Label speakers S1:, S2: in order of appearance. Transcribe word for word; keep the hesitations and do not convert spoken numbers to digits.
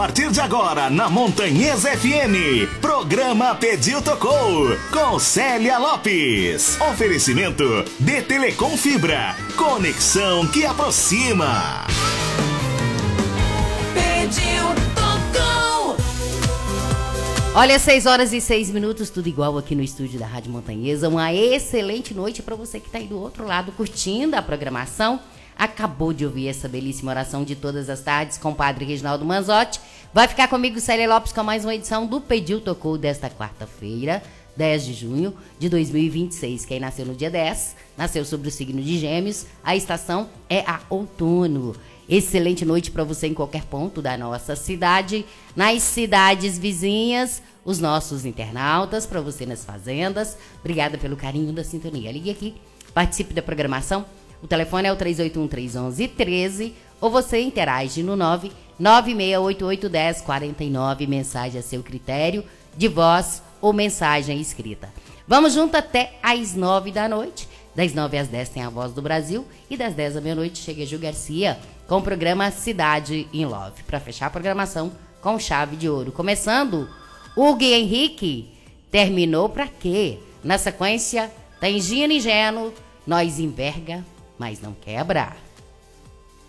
S1: A partir de agora, na Montanhesa F M, programa Pediu Tocou, com Célia Lopes. Oferecimento de Telecom Fibra, conexão que aproxima.
S2: Pediu Tocou.
S3: Olha, seis horas e seis minutos, tudo igual aqui no estúdio da Rádio Montanhesa. Uma excelente noite para você que está aí do outro lado curtindo a programação. Acabou de ouvir essa belíssima oração de todas as tardes com o Padre Reginaldo Manzotti. Vai ficar comigo, Célia Lopes, com mais uma edição do Pediu Tocou desta quarta-feira, dez de junho de dois mil e vinte e seis. Quem nasceu no dia dez, nasceu sobre o signo de Gêmeos. A estação é a outono. Excelente noite para você em qualquer ponto da nossa cidade, nas cidades vizinhas, os nossos internautas, para você nas fazendas. Obrigada pelo carinho da sintonia. Ligue aqui, participe da programação. O telefone é o três oito um, três um um, um três ou você interage no nove nove seis oito oito um zero quatro nove. Mensagem a seu critério, de voz ou mensagem escrita. Vamos junto até às nove da noite. Das nove às dez tem a Voz do Brasil e das dez à meia-noite chega Gil Garcia com o programa Cidade in Love. Para fechar a programação com chave de ouro. Começando, Hugo e Henrique, terminou pra quê? Na sequência, tem Gino e Geno, Nós Enverga, mas não quebra.